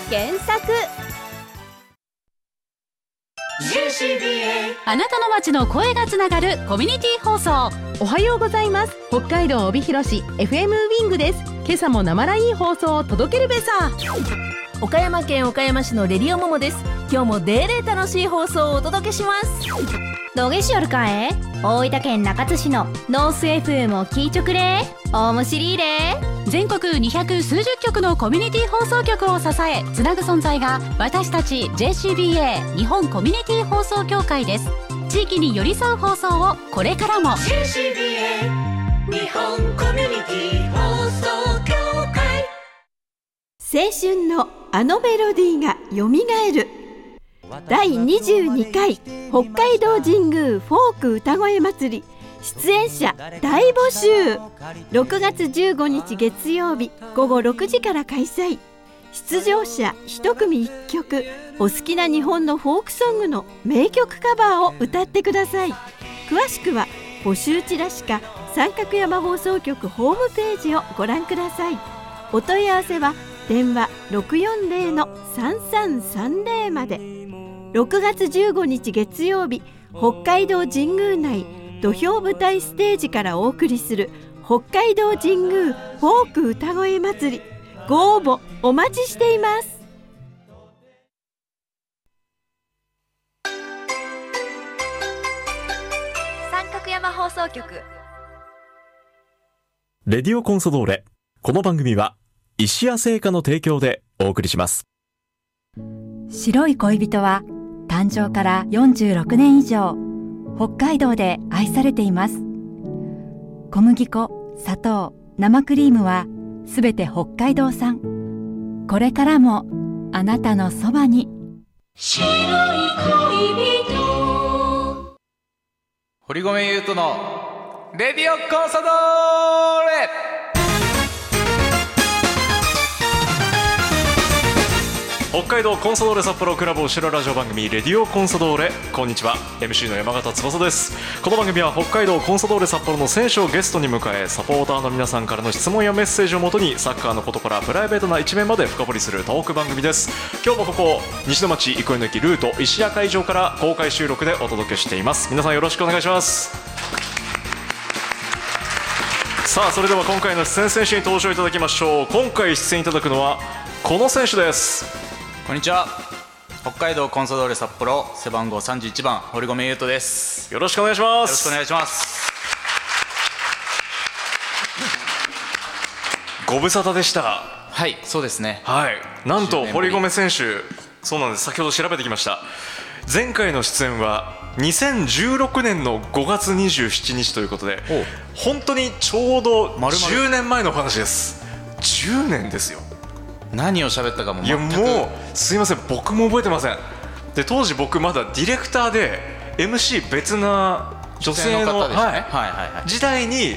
検索。 あなたの街の声がつながるコミュニティ放送。 おはようございます。北海道帯広市 FM ウィングです。今朝もなまらいい放送を届けるべさ。 岡山県岡山市のレディオモモです。今日もデーレー楽しい放送をお届けします。 どげしよるかえ。大分県中津市のノース FM を聞いちょくれ。おもしりーれ。 全国200数十局のコミュニティ放送局を支えつなぐ存在が私たち JCBA 日本コミュニティ放送協会です。地域に寄り添う放送をこれからも JCBA 日本コミュニティ放送協会。 青春のあのメロディーがよみがえる。第22回北海道神宮フォーク歌声祭り出演者大募集。6月15日月曜日午後6時から開催。出場者1組1曲、お好きな日本のフォークソングの名曲カバーを歌ってください。詳しくは募集チラシか三角山放送局ホームページをご覧ください。お問い合わせは電話 640-3330 まで。6月15日月曜日北海道神宮内土俵舞台ステージからお送りする北海道神宮フォーク歌声祭り、ご応募お待ちしています。 三角山放送局レディオコンソドーレ。この番組は石屋製菓の提供でお送りします。 白い恋人は誕生から46年以上北海道で愛されています。小麦粉、砂糖、生クリームはすべて北海道産。これからもあなたのそばに。 白い恋人。 堀米雄斗のレディオコンソドーレ。 北海道コンソドーレ札幌クラブお城ラジオ番組レディオコンソドーレ。こんにちは、 MC の山形翼です。この番組は北海道コンソドーレ札幌の選手をゲストに迎え、サポーターの皆さんからの質問やメッセージをもとにサッカーのことからプライベートな一面まで深掘りするトーク番組です。今日もここ西の町憩いの駅ルート石屋会場から公開収録でお届けしています。皆さんよろしくお願いします。さあ、それでは今回の出演選手に登場いただきましょう。今回出演いただくのはこの選手です。 こんにちは、北海道コンソドーレ札幌背番号31番堀米雄斗です。 よろしくお願いします。 よろしくお願いします。 ご無沙汰でした。 はい、そうですね。 はい、なんと堀米選手、そうなんです、先ほど調べてきました。前回の出演は2016年の5月27日ということで、本当にちょうど10年前のお話です。10年ですよ。 何を喋ったかも全く。 いや、もうすいません、僕も覚えてません。で、当時僕まだディレクターで MC 別な女性の時代に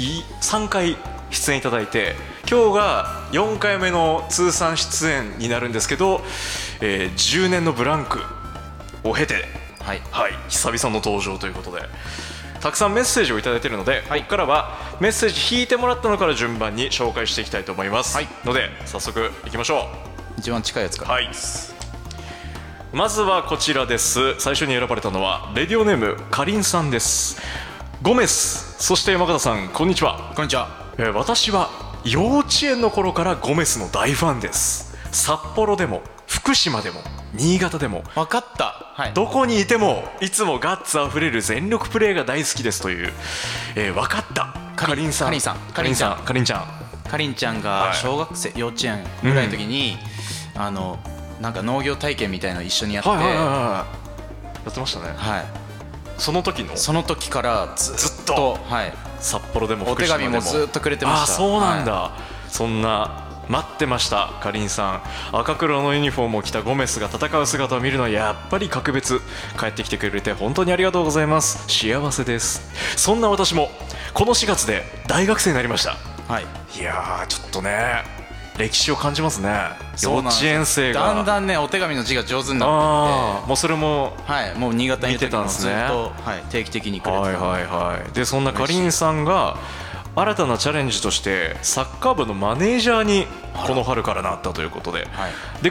3回出演いただいて、今日が4回目の通算出演になるんですけど、10年のブランクを経て、久々の登場ということで、たくさんメッセージをいただいているので、ここからはメッセージ引いてもらったのから順番に紹介していきたいと思います、ので早速いきましょう。 一番近いやつから。 まずはこちらです。最初に選ばれたのはレディオネームかりんさんです。ゴメス、そして山形さん、こんにちは。 こんにちは。 私は幼稚園の頃からゴメスの大ファンです。札幌でも福島でも新潟でも、 分かった、 どこにいてもいつもガッツあふれる全力プレーが大好きですという、分かったかりんさん。かりんちゃんが小学生、幼稚園ぐらいの時に、なんか農業体験みたいなの一緒にやって、やってましたね。その時からずっと、札幌でも福島でもお手紙もずっとくれてました。そうなんだ、そんな待ってましたかりんさん。赤黒のユニフォームを着たゴメスが戦う姿を見るのはやっぱり格別。帰ってきてくれて本当にありがとうございます。幸せです。そんな私もこの4月で大学生になりました。いやー、ちょっとね、歴史を感じますね。幼稚園生がだんだんね、お手紙の字が上手になってきて、 もうそれももう新潟にいる時もずっと定期的にくれてた。 で、そんなかりんさんが新たなチャレンジとしてサッカー部のマネージャーにこの春からなったということで、